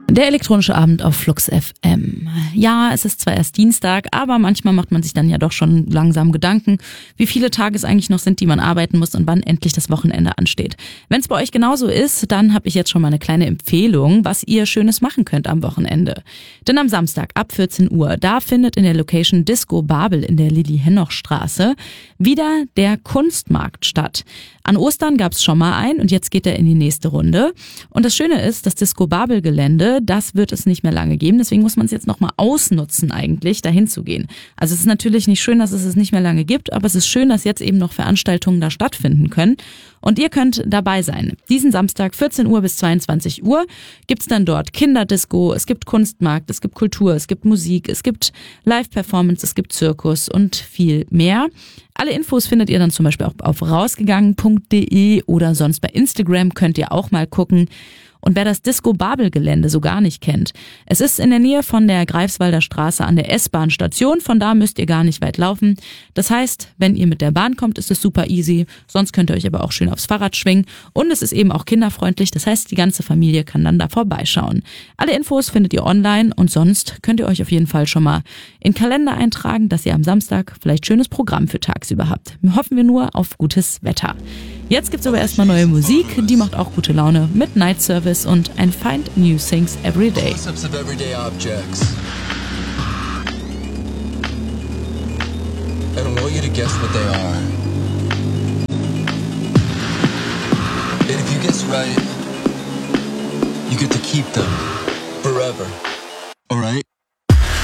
Der elektronische Abend auf Flux FM. Ja, es ist zwar erst Dienstag, aber manchmal macht man sich dann ja doch schon langsam Gedanken, wie viele Tage es eigentlich noch sind, die man arbeiten muss und wann endlich das Wochenende ansteht. Wenn es bei euch genauso ist, dann habe ich jetzt schon mal eine kleine Empfehlung, was ihr Schönes machen könnt am Wochenende. Denn am Samstag ab 14 Uhr, da findet in der Location Disco Babel in der Lilli-Henoch-Straße wieder der Kunstmarkt statt. An Ostern gab es schon mal einen und jetzt geht er in die nächste Runde. Und das Schöne ist, das Disco Babel Gelände, das wird es nicht mehr lange geben. Deswegen muss man es jetzt nochmal ausnutzen eigentlich, dahin zu gehen. Also es ist natürlich nicht schön, dass es es nicht mehr lange gibt, aber es ist schön, dass jetzt eben noch Veranstaltungen da stattfinden können. Und ihr könnt dabei sein. Diesen Samstag 14 Uhr bis 22 Uhr gibt's dann dort Kinderdisco, es gibt Kunstmarkt, es gibt Kultur, es gibt Musik, es gibt Live-Performance, es gibt Zirkus und viel mehr. Alle Infos findet ihr dann zum Beispiel auch auf rausgegangen.de oder sonst bei Instagram könnt ihr auch mal gucken. Und wer das Disco Babel Gelände so gar nicht kennt, es ist in der Nähe von der Greifswalder Straße an der S-Bahn-Station, von da müsst ihr gar nicht weit laufen. Das heißt, wenn ihr mit der Bahn kommt, ist es super easy, sonst könnt ihr euch aber auch schön aufs Fahrrad schwingen und es ist eben auch kinderfreundlich, das heißt, die ganze Familie kann dann da vorbeischauen. Alle Infos findet ihr online und sonst könnt ihr euch auf jeden Fall schon mal in den Kalender eintragen, dass ihr am Samstag vielleicht schönes Programm für tagsüber habt. Hoffen wir nur auf gutes Wetter. Jetzt gibt's aber erstmal neue Musik, die macht auch gute Laune mit Night Service und I Find New Things Every Day. Concepts of everyday objects. And I want you to guess what they are. And if you guess right, you get to keep them forever.